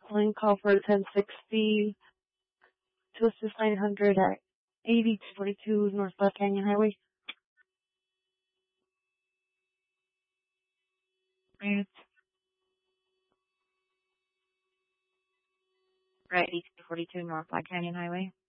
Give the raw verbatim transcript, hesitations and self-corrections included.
Calling call for ten sixty to assist nine hundred at eighty forty-two North Black Canyon Highway. Right. Right, eighty forty-two North Black Canyon Highway.